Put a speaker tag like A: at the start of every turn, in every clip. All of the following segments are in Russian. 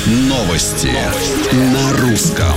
A: Новости на русском.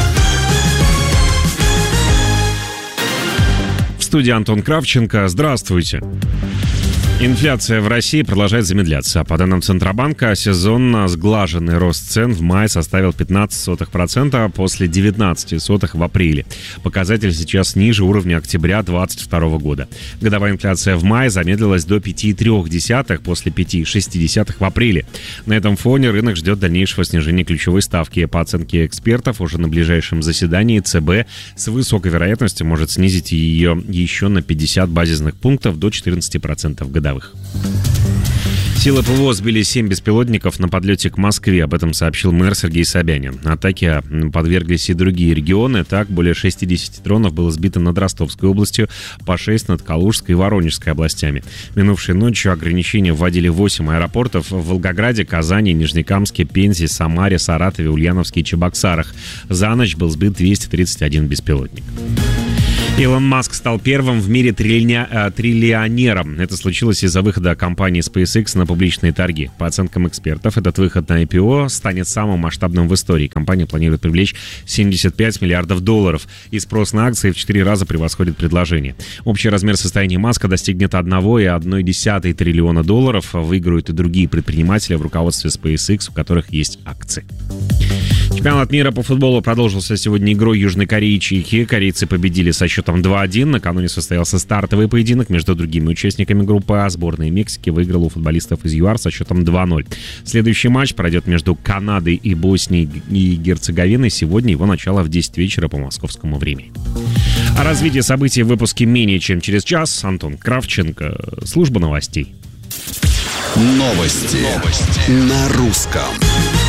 B: В студии Антон Кравченко. Здравствуйте. Инфляция в России продолжает замедляться. По данным Центробанка, сезонно сглаженный рост цен в мае составил 0,15% после 0,19% в апреле. Показатель сейчас ниже уровня октября 2022 года. Годовая инфляция в мае замедлилась до 5,3% после 5,6% в апреле. На этом фоне рынок ждет дальнейшего снижения ключевой ставки. По оценке экспертов, уже на ближайшем заседании ЦБ с высокой вероятностью может снизить ее еще на 50 базисных пунктов до 14% годовых. Силы ПВО сбили 7 беспилотников на подлете к Москве. Об этом сообщил мэр Сергей Собянин. Атаке подверглись и другие регионы. Так, более 60 дронов было сбито над Ростовской областью, по 6 над Калужской и Воронежской областями. Минувшей ночью ограничения вводили 8 аэропортов в Волгограде, Казани, Нижнекамске, Пензе, Самаре, Саратове, Ульяновске и Чебоксарах. За ночь был сбит 231 беспилотник. Илон Маск стал первым в мире триллионером. Это случилось из-за выхода компании SpaceX на публичные торги. По оценкам экспертов, этот выход на IPO станет самым масштабным в истории. Компания планирует привлечь $75 миллиардов, и спрос на акции в 4 раза превосходит предложение. Общий размер состояния Маска достигнет $1,1 триллиона. Выиграют и другие предприниматели в руководстве SpaceX, у которых есть акции. Чемпионат мира по футболу продолжился сегодня игрой Южной Кореи и Чехии. Корейцы победили со счетом 2-1. Накануне состоялся стартовый поединок между другими участниками группы А. Сборная Мексики выиграла у футболистов из ЮАР со счетом 2-0. Следующий матч пройдет между Канадой и Боснией и Герцеговиной. Сегодня его начало в 10 вечера по московскому времени. О развитии событий в выпуске менее чем через час. Антон Кравченко, служба новостей.
A: Новости на русском.